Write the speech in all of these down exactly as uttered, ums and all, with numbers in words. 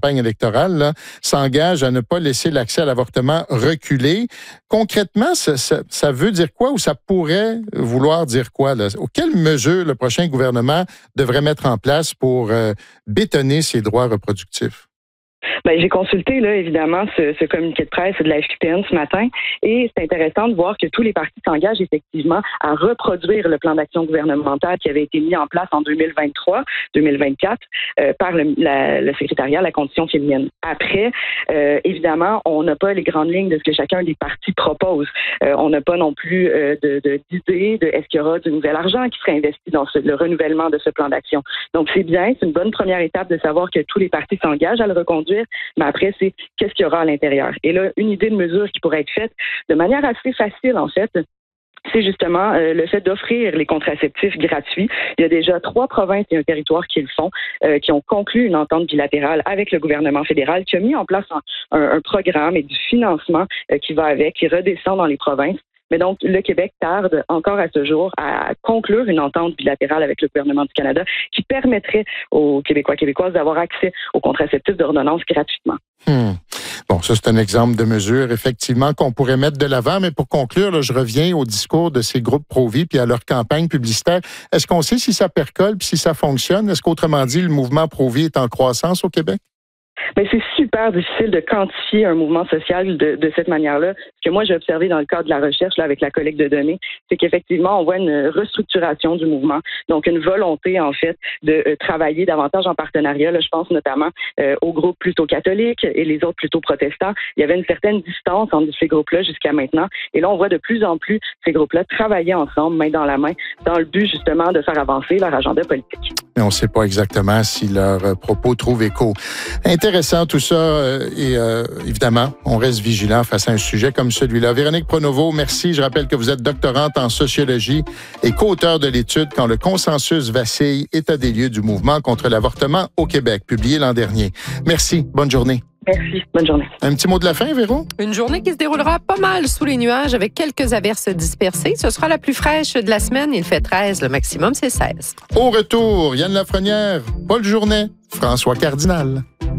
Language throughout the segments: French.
campagne électorale, là, s'engage à ne pas laisser l'accès à l'avortement reculer. Concrètement, ça, ça, ça veut dire quoi ou ça pourrait vouloir dire quoi, là? Quelles mesures le prochain gouvernement devrait mettre en place pour euh, bétonner ses droits reproductifs? Ben, j'ai consulté, là, évidemment, ce, ce communiqué de presse de la F Q P N ce matin et c'est intéressant de voir que tous les partis s'engagent effectivement à reproduire le plan d'action gouvernemental qui avait été mis en place en deux mille vingt-trois deux mille vingt-quatre euh, par le, la, le secrétariat à la condition féminine. Après, euh, évidemment, on n'a pas les grandes lignes de ce que chacun des partis propose. Euh, on n'a pas non plus euh, de, de, d'idées de est-ce qu'il y aura du nouvel argent qui serait investi dans ce, le renouvellement de ce plan d'action. Donc, c'est bien, c'est une bonne première étape de savoir que tous les partis s'engagent à le reconduire. Mais après, c'est qu'est-ce qu'il y aura à l'intérieur. Et là, une idée de mesure qui pourrait être faite de manière assez facile, en fait, c'est justement euh, le fait d'offrir les contraceptifs gratuits. Il y a déjà trois provinces et un territoire qui le font, euh, qui ont conclu une entente bilatérale avec le gouvernement fédéral, qui a mis en place un, un, un programme et du financement euh, qui va avec, qui redescend dans les provinces. Mais donc, le Québec tarde encore à ce jour à conclure une entente bilatérale avec le gouvernement du Canada qui permettrait aux Québécois et Québécoises d'avoir accès aux contraceptifs d'ordonnance gratuitement. Hmm. Bon, ça, c'est un exemple de mesure, effectivement, qu'on pourrait mettre de l'avant. Mais pour conclure, là, je reviens au discours de ces groupes pro-vie puis à leur campagne publicitaire. Est-ce qu'on sait si ça percole puis si ça fonctionne? Est-ce qu'autrement dit, le mouvement pro-vie est en croissance au Québec? Mais c'est super difficile de quantifier un mouvement social de, de cette manière-là. Ce que moi, j'ai observé dans le cadre de la recherche là, avec la collecte de données, c'est qu'effectivement, on voit une restructuration du mouvement. Donc, une volonté, en fait, de euh, travailler davantage en partenariat. Là, je pense notamment euh, aux groupes plutôt catholiques et les autres plutôt protestants. Il y avait une certaine distance entre ces groupes-là jusqu'à maintenant. Et là, on voit de plus en plus ces groupes-là travailler ensemble, main dans la main, dans le but, justement, de faire avancer leur agenda politique. Mais on ne sait pas exactement si leurs propos trouvent écho. Intéressant tout ça euh, et euh, évidemment, on reste vigilant face à un sujet comme celui-là. Véronique Pronovo, merci. Je rappelle que vous êtes doctorante en sociologie et co-auteure de l'étude « Quand le consensus vacille, état des lieux du mouvement contre l'avortement au Québec », publiée l'an dernier. Merci. Bonne journée. Merci. Bonne journée. Un petit mot de la fin, Véro? Une journée qui se déroulera pas mal sous les nuages avec quelques averses dispersées. Ce sera la plus fraîche de la semaine. Il fait treize. Le maximum, c'est seize. Au retour, Yann Lafrenière, Paul Journet, François Cardinal.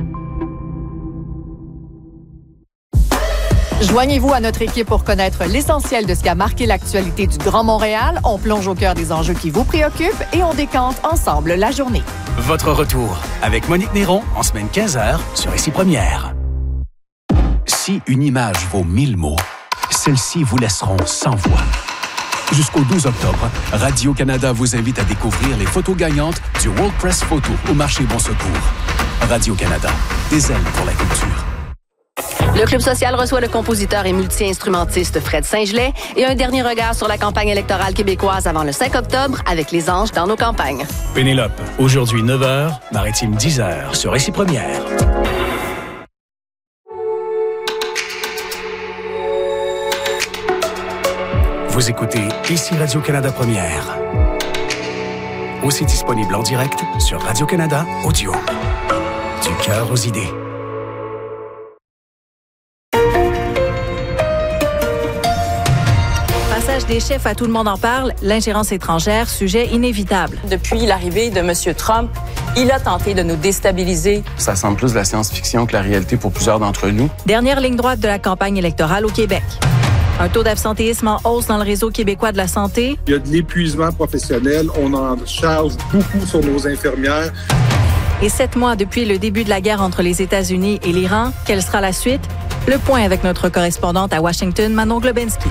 Joignez-vous à notre équipe pour connaître l'essentiel de ce qui a marqué l'actualité du Grand Montréal. On plonge au cœur des enjeux qui vous préoccupent et on décante ensemble la journée. Votre retour avec Monique Néron en semaine quinze heures sur Ici Première. Si une image vaut mille mots, celles-ci vous laisseront sans voix. Jusqu'au douze octobre, Radio-Canada vous invite à découvrir les photos gagnantes du World Press Photo au marché Bon Secours. Radio-Canada, des ailes pour la culture. Le Club social reçoit le compositeur et multi-instrumentiste Fred Saint-Gelais et un dernier regard sur la campagne électorale québécoise avant le cinq octobre avec Les Anges dans nos campagnes. Pénélope, aujourd'hui neuf heures, Maritime dix heures sur Ici Première. Vous écoutez Ici Radio-Canada Première. Aussi disponible en direct sur Radio-Canada Audio. Du cœur aux idées. Passage des chefs à Tout le monde en parle, l'ingérence étrangère, sujet inévitable. Depuis l'arrivée de M. Trump, il a tenté de nous déstabiliser. Ça semble plus de la science-fiction que la réalité pour plusieurs d'entre nous. Dernière ligne droite de la campagne électorale au Québec. Un taux d'absentéisme en hausse dans le réseau québécois de la santé. Il y a de l'épuisement professionnel. On en charge beaucoup sur nos infirmières. Et sept mois depuis le début de la guerre entre les États-Unis et l'Iran, quelle sera la suite? Le point avec notre correspondante à Washington, Manon Globensky.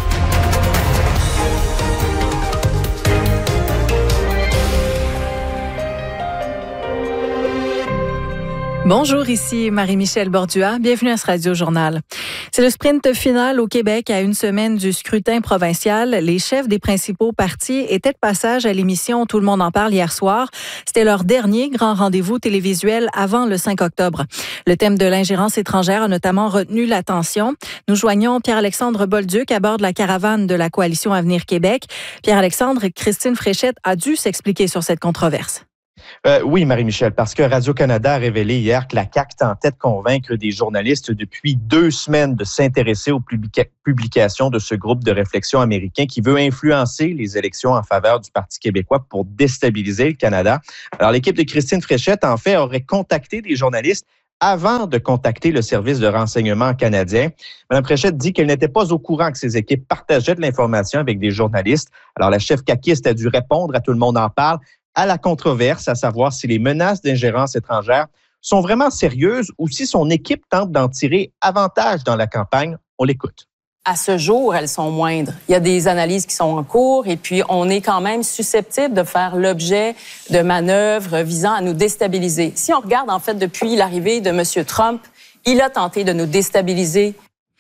Bonjour, ici Marie-Michel Bordua. Bienvenue à ce Radio-Journal. C'est le sprint final au Québec à une semaine du scrutin provincial. Les chefs des principaux partis étaient de passage à l'émission Tout le monde en parle hier soir. C'était leur dernier grand rendez-vous télévisuel avant le cinq octobre. Le thème de l'ingérence étrangère a notamment retenu l'attention. Nous joignons Pierre-Alexandre Bolduc à bord de la caravane de la Coalition Avenir Québec. Pierre-Alexandre, Christine Fréchette a dû s'expliquer sur cette controverse. Euh, oui, Marie-Michel, parce que Radio-Canada a révélé hier que la C A Q tentait de convaincre des journalistes depuis deux semaines de s'intéresser aux publica- publications de ce groupe de réflexion américain qui veut influencer les élections en faveur du Parti québécois pour déstabiliser le Canada. Alors, l'équipe de Christine Fréchette, en fait, aurait contacté des journalistes avant de contacter le service de renseignement canadien. Mme Fréchette dit qu'elle n'était pas au courant que ses équipes partageaient de l'information avec des journalistes. Alors, la chef caquiste a dû répondre à Tout le monde en parle à la controverse, à savoir si les menaces d'ingérence étrangère sont vraiment sérieuses ou si son équipe tente d'en tirer avantage dans la campagne. On l'écoute. À ce jour, elles sont moindres. Il y a des analyses qui sont en cours et puis on est quand même susceptible de faire l'objet de manœuvres visant à nous déstabiliser. Si on regarde, en fait, depuis l'arrivée de M. Trump, il a tenté de nous déstabiliser.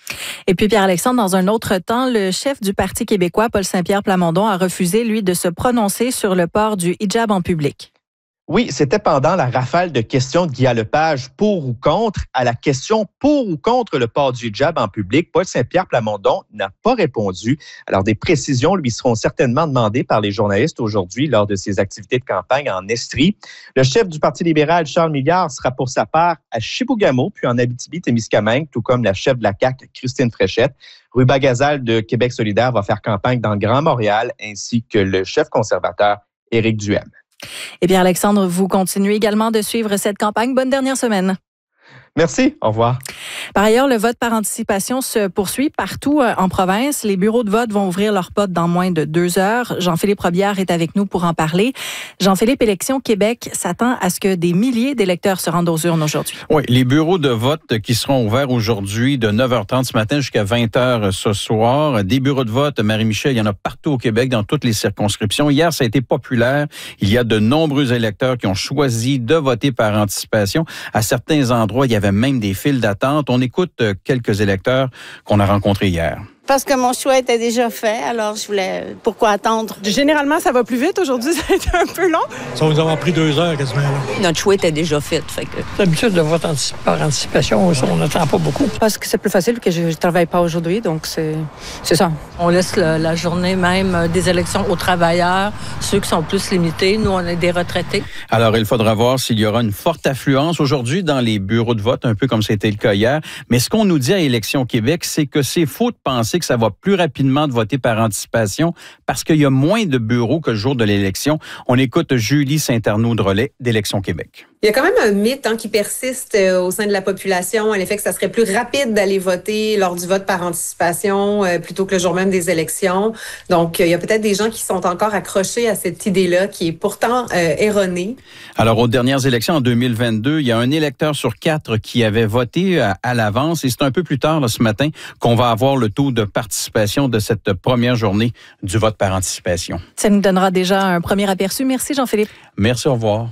Et puis, Pierre-Alexandre, dans un autre temps, le chef du Parti québécois, Paul Saint-Pierre Plamondon, a refusé, lui, de se prononcer sur le port du hijab en public. Oui, c'était pendant la rafale de questions de Guy Lepage pour ou contre. À la question pour ou contre le port du hijab en public, Paul Saint-Pierre Plamondon n'a pas répondu. Alors, des précisions lui seront certainement demandées par les journalistes aujourd'hui lors de ses activités de campagne en Estrie. Le chef du Parti libéral, Charles Milliard, sera pour sa part à Chibougamau, puis en Abitibi-Témiscamingue, tout comme la chef de la C A Q, Christine Fréchette. Ruba Gazal de Québec solidaire va faire campagne dans le Grand Montréal, ainsi que le chef conservateur, Éric Duhem. Et Pierre-Alexandre, vous continuez également de suivre cette campagne. Bonne dernière semaine. Merci. Au revoir. Par ailleurs, le vote par anticipation se poursuit partout en province. Les bureaux de vote vont ouvrir leurs portes dans moins de deux heures. Jean-Philippe Robillard est avec nous pour en parler. Jean-Philippe, Élections Québec s'attend à ce que des milliers d'électeurs se rendent aux urnes aujourd'hui. Oui, les bureaux de vote qui seront ouverts aujourd'hui de neuf heures trente ce matin jusqu'à vingt heures ce soir. Des bureaux de vote, Marie-Michel, il y en a partout au Québec, dans toutes les circonscriptions. Hier, ça a été populaire. Il y a de nombreux électeurs qui ont choisi de voter par anticipation. À certains endroits, il y avait même des files d'attente. On écoute quelques électeurs qu'on a rencontrés hier. Parce que mon choix était déjà fait, alors je voulais... Pourquoi attendre? Généralement, ça va plus vite. Aujourd'hui, ça a été un peu long. Ça va nous avoir pris deux heures quasiment. Là. Notre choix était déjà fait. fait que... L'habitude de vote par anticipation, on n'attend pas beaucoup. Parce que c'est plus facile que je ne travaille pas aujourd'hui, donc c'est, c'est ça. On laisse le, la journée même des élections aux travailleurs, ceux qui sont plus limités. Nous, on est des retraités. Alors, il faudra voir s'il y aura une forte affluence aujourd'hui dans les bureaux de vote, un peu comme c'était le cas hier. Mais ce qu'on nous dit à Élections Québec, c'est que c'est faux de penser que ça va plus rapidement de voter par anticipation parce qu'il y a moins de bureaux que le jour de l'élection. On écoute Julie Saint-Arnaud-Drolet d'Élections Québec. Il y a quand même un mythe hein, qui persiste euh, au sein de la population, à l'effet que ça serait plus rapide d'aller voter lors du vote par anticipation euh, plutôt que le jour même des élections. Donc, euh, il y a peut-être des gens qui sont encore accrochés à cette idée-là qui est pourtant euh, erronée. Alors, aux dernières élections en deux mille vingt-deux, il y a un électeur sur quatre qui avait voté à, à l'avance et c'est un peu plus tard là, ce matin qu'on va avoir le taux de participation de cette première journée du vote par anticipation. Ça nous donnera déjà un premier aperçu. Merci Jean-Philippe. Merci, au revoir.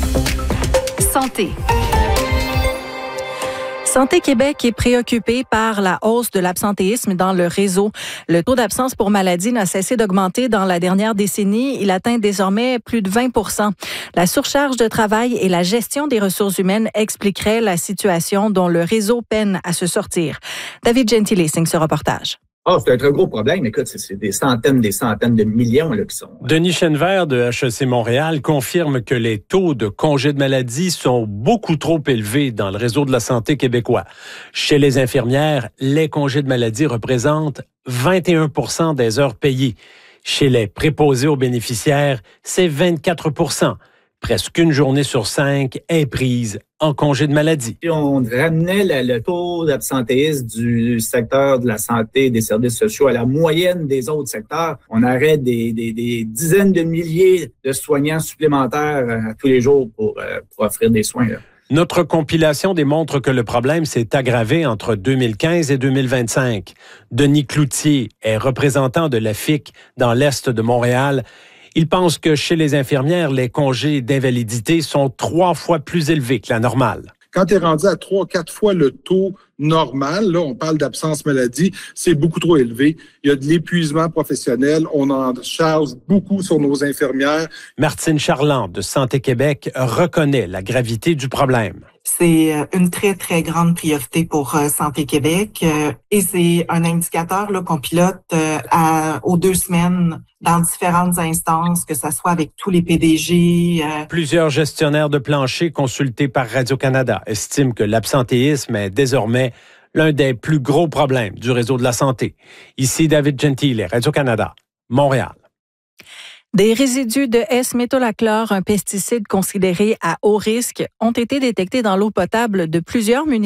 Santé. Santé Québec est préoccupé par la hausse de l'absentéisme dans le réseau. Le taux d'absence pour maladie n'a cessé d'augmenter dans la dernière décennie. Il atteint désormais plus de vingt pour cent. La surcharge de travail et la gestion des ressources humaines expliqueraient la situation dont le réseau peine à se sortir. David Gentile signe ce reportage. Oh, c'est un très gros problème. Écoute, c'est, c'est des centaines, des centaines de millions là, qui sont... Denis Chenevert de H E C Montréal confirme que les taux de congés de maladie sont beaucoup trop élevés dans le réseau de la santé québécois. Chez les infirmières, les congés de maladie représentent vingt et un pour cent des heures payées. Chez les préposés aux bénéficiaires, c'est vingt-quatre pour cent. Presque une journée sur cinq est prise en congé de maladie. On ramenait le, le taux d'absentéisme du secteur de la santé et des services sociaux à la moyenne des autres secteurs. On aurait des, des, des dizaines de milliers de soignants supplémentaires à tous les jours pour, pour offrir des soins. Là. Notre compilation démontre que le problème s'est aggravé entre deux mille quinze et deux mille vingt-cinq. Denis Cloutier est représentant de la F I C dans l'Est de Montréal. Il pense que chez les infirmières, les congés d'invalidité sont trois fois plus élevés que la normale. Quand tu es rendu à trois, quatre fois le taux normal, là, on parle d'absence maladie, c'est beaucoup trop élevé. Il y a de l'épuisement professionnel, on en charge beaucoup sur nos infirmières. Martine Charland de Santé Québec reconnaît la gravité du problème. C'est une très, très grande priorité pour euh, Santé Québec euh, et c'est un indicateur là, qu'on pilote euh, à, aux deux semaines dans différentes instances, que ce soit avec tous les P D G. Euh... Plusieurs gestionnaires de plancher consultés par Radio-Canada estiment que l'absentéisme est désormais l'un des plus gros problèmes du réseau de la santé. Ici David Gentile, Radio-Canada, Montréal. Des résidus de S-métolachlore, un pesticide considéré à haut risque, ont été détectés dans l'eau potable de plusieurs municipalités